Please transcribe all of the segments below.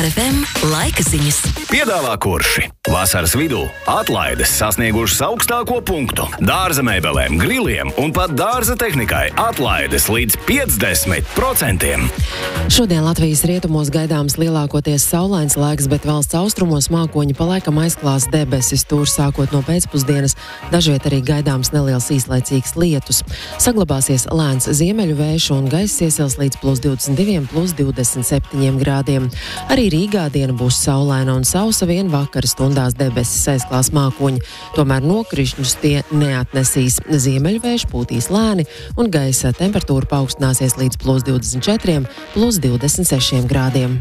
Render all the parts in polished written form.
FM laika ziņas. Piedāvā Kurši. Vasaras vidū atlaides sasniegušas augstāko punktu. Dārza mēbelēm, griliem un pat dārza tehnikai atlaides līdz 50%. Šodien Latvijas rietumos gaidāms lielākoties saulains laiks, bet valsts austrumos mākoņi palaikam aizklās debesis. Tur sākot no pēcpusdienas dažviet arī gaidāms neliels īslaicīgs lietus. Saglabāsies lēns ziemeļu vējš un gaiss iesils līdz +22, +27 grādiem. Arī Rīgā diena būs saulaina un sausa, vien vakara stundās debesis aizklās mākoņi. Tomēr nokrišņus tie neatnesīs. Ziemeļu vējš pūtīs lēni un gaisa temperatūra paaugstināsies līdz +24, +26 grādiem.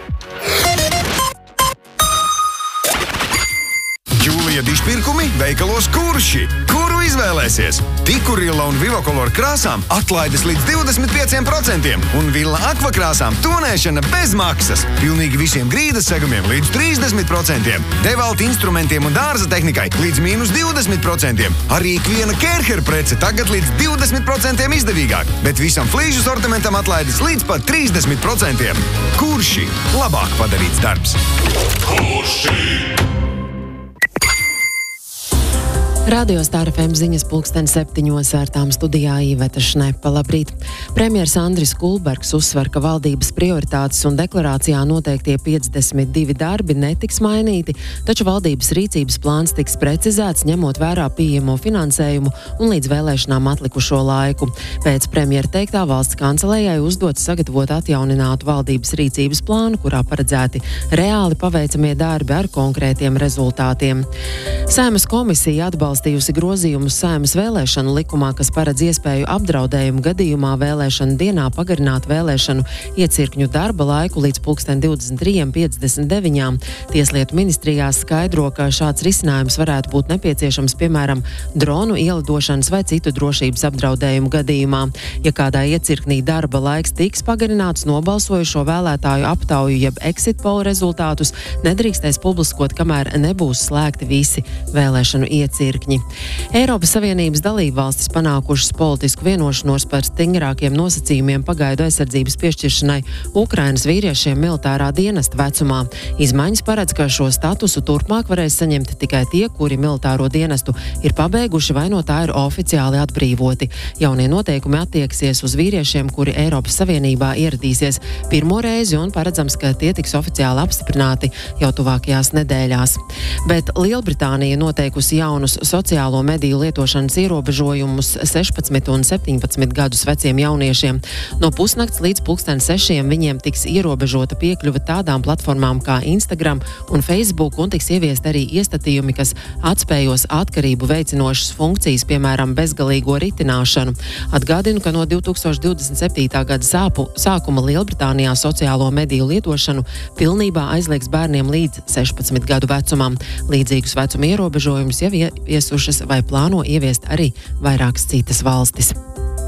Jūlija dišpirkumi veikalos Kurši. Kuru izvēlēsies? Tikurila un Vivokolor krāsām atlaides līdz 25% un Villa Aqua krāsām tonēšana bez maksas. Pilnīgi visiem grīdas segumiem līdz 30%. Devalta instrumentiem un dārza tehnikai līdz -20%. Arī ikviena Kerher prece tagad līdz 20% izdevīgāk, bet visam flīžu sortimentam atlaides līdz pat 30%. Kurši? Labāk padarīts darbs. Kurši? Radio Star FM ziņas 7:00 ar tām studijā Iveta Šnepa. Labrīt! Premjers Andris Kulbergs uzsver, ka valdības prioritātes un deklarācijā noteiktie 52 darbi netiks mainīti, taču valdības rīcības plāns tiks precizēts, ņemot vērā pieejamo finansējumu un līdz vēlēšanām atlikušo laiku. Pēc premjera teiktā valsts kancelējai uzdots sagatavot atjauninātu valdības rīcības plānu, kurā paredzēti reāli paveicamie darbi ar konkrētiem rezultātiem. Saeimas komisija atbalstījusi grozījumus Saeimas vēlēšanu likumā, kas paredz iespēju apdraudējumu gadījumā vēlēšanu dienā pagarināt vēlēšanu iecirkņu darba laiku līdz 23:59. Tieslietu ministrijā skaidro, ka šāds risinājums varētu būt nepieciešams, piemēram, dronu ielidošanas vai citu drošības apdraudējumu gadījumā. Ja kādā iecirknī darba laiks tiks pagarināts, nobalsojušo vēlētāju aptauju jeb exit poll rezultātus nedrīkstēs publiskot, kamēr nebūs slēgti visi vēlēšanu iecirkņi. Eiropas Savienības dalībvalstis panākušas politisku vienošanos par stingrākiem nosacījumiem pagaidu aizsardzības piešķiršanai Ukrainas vīriešiem militārā dienesta vecumā. Izmaiņas paredz, ka šo statusu turpmāk varēs saņemt tikai tie, kuri militāro dienestu ir pabeiguši vai no tā ir oficiāli atbrīvoti. Jaunie noteikumi attieksies uz vīriešiem, kuri Eiropas Savienībā ieradīsies pirmo reizi un paredzams, ka tie tiks oficiāli apstiprināti jau tuvākajās nedēļās. Bet Lielbritānija noteikusi jaunus sociālo mediju lietošanas ierobežojumus 16 un 17 gadus veciem jauniešiem. No pusnakts līdz 6:00 viņiem tiks ierobežota piekļuve tādām platformām kā Instagram un Facebook un tiks ieviest arī iestatījumi, kas atspējos atkarību veicinošas funkcijas, piemēram, bezgalīgo ritināšanu. Atgādinu, ka no 2027. gada sākuma Lielbritānijā sociālo mediju lietošanu pilnībā aizliegs bērniem līdz 16 gadu vecumam. Līdzīgus vecuma ierobežojumus jau ieviesušas vai plāno ieviest arī vairākas citas valstis.